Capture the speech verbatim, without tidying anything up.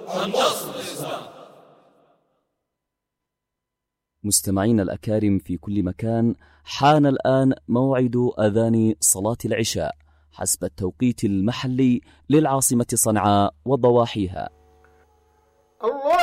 النصر الإسلام. مستمعين الأكارم في كل مكان، حان الآن موعد أذان صلاة العشاء حسب التوقيت المحلي للعاصمة صنعاء وضواحيها. الله